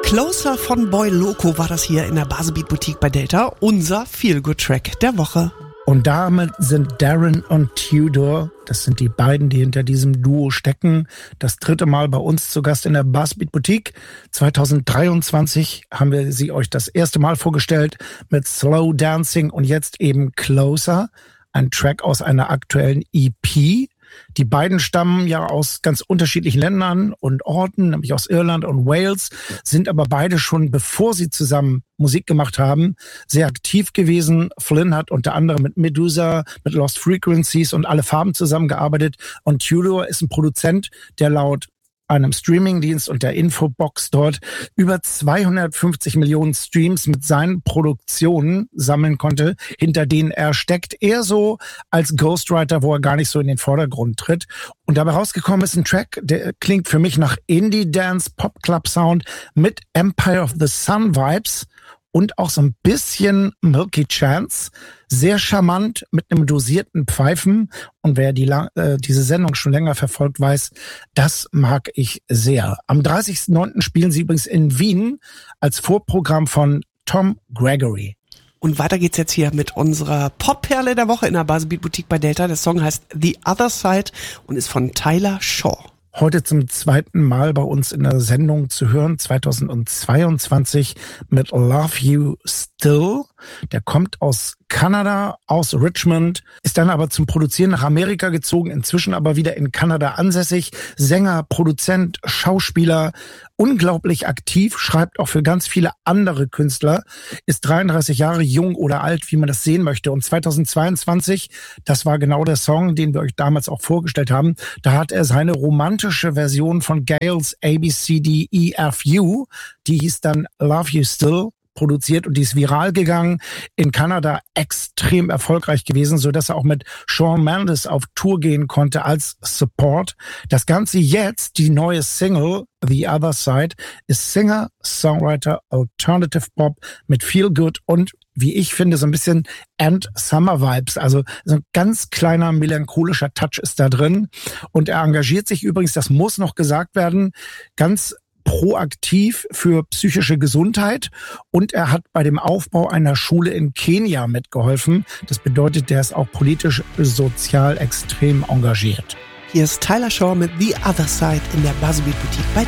Closer von Boy Loco war das hier in der Baselbeat Boutique bei Delta, unser Feel-Good-Track der Woche. Und damit sind Darren und Tudor, das sind die beiden, die hinter diesem Duo stecken, das 3. Mal bei uns zu Gast in der Baselbeat Boutique. 2023 haben wir sie euch das erste Mal vorgestellt mit Slow Dancing und jetzt eben Closer, ein Track aus einer aktuellen EP. Die beiden stammen ja aus ganz unterschiedlichen Ländern und Orten, nämlich aus Irland und Wales, sind aber beide schon, bevor sie zusammen Musik gemacht haben, sehr aktiv gewesen. Flynn hat unter anderem mit Medusa, mit Lost Frequencies und Alle Farben zusammengearbeitet und Tudor ist ein Produzent, der laut einem Streamingdienst und der Infobox dort über 250 Millionen Streams mit seinen Produktionen sammeln konnte, hinter denen er steckt. Eher so als Ghostwriter, wo er gar nicht so in den Vordergrund tritt. Und dabei rausgekommen ist ein Track, der klingt für mich nach Indie-Dance-Pop-Club-Sound mit Empire of the Sun Vibes und auch so ein bisschen Milky Chance. Sehr charmant mit einem dosierten Pfeifen. Und wer diese Sendung schon länger verfolgt, weiß, das mag ich sehr. Am 30.09. spielen sie übrigens in Wien als Vorprogramm von Tom Gregory. Und weiter geht's jetzt hier mit unserer Pop-Perle der Woche in der Baselbeat Boutique bei Delta. Der Song heißt The Other Side und ist von Tyler Shaw. Heute zum 2. Mal bei uns in der Sendung zu hören, 2022 mit Love You Still. Der kommt aus Kanada, aus Richmond, ist dann aber zum Produzieren nach Amerika gezogen, inzwischen aber wieder in Kanada ansässig. Sänger, Produzent, Schauspieler, unglaublich aktiv, schreibt auch für ganz viele andere Künstler, ist 33 Jahre jung oder alt, wie man das sehen möchte. Und 2022, das war genau der Song, den wir euch damals auch vorgestellt haben, da hat er seine romantische Version von Gales ABCDEFU, die hieß dann Love You Still, produziert und die ist viral gegangen, in Kanada extrem erfolgreich gewesen, so dass er auch mit Shawn Mendes auf Tour gehen konnte als Support. Das Ganze jetzt, die neue Single The Other Side, ist Singer, Songwriter, Alternative Pop mit Feel Good und wie ich finde, so ein bisschen End Summer Vibes. Also so ein ganz kleiner melancholischer Touch ist da drin. Und er engagiert sich übrigens, das muss noch gesagt werden, ganz proaktiv für psychische Gesundheit und er hat bei dem Aufbau einer Schule in Kenia mitgeholfen. Das bedeutet, der ist auch politisch, sozial extrem engagiert. Hier ist Tyler Shaw mit The Other Side in der Baselbeat Boutique bei